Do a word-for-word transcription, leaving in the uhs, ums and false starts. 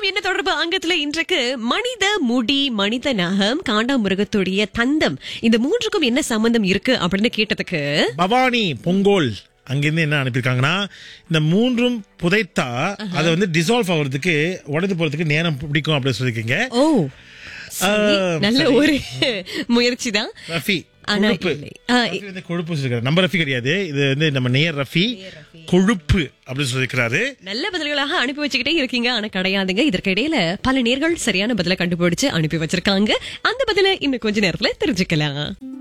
என்ன தொடர்பு அங்கத்துல இன்றைக்கு மனித முடி, மனித நகம், காண்டாமிருகத்துடைய தந்தம், இந்த மூன்றுக்கும் என்ன சம்பந்தம் இருக்கு அப்படின்னு கேட்டதுக்கு பவானி பொங்கோல் அங்கிருந்து என்ன அனுப்பியிருக்காங்கன்னா, இந்த மூன்றும் புதைத்தா அதை வந்து டிசால்வ் ஆகுறதுக்கு, உடைந்து போறதுக்கு நேரம் பிடிக்கும் அப்படின்னு சொல்லிருக்கீங்க. ஓ சரி, நல்ல ஒரு முயற்சி தான். ரஃபி ஆனா கொழுப்பு. இல்லை. ஆ, ரஃபி வந்து கொழுப்பு சொல்லிருக்காரு. நம்ம ரஃபி கிடையாது, இது வந்து நம்ம நேர் ரஃபி கொழுப்பு அப்படின்னு சொல்லிருக்கிறாரு. நல்ல பதில்களாக அனுப்பி வச்சுக்கிட்டே இருக்கீங்க. ஆனா கிடையாதுங்க. இதற்கு இடையில பல நேர்கள் சரியான பதில கண்டுபிடிச்சு அனுப்பி வச்சிருக்காங்க. அந்த பதில இன்னும் கொஞ்ச நேரத்துல தெரிஞ்சுக்கலாம்.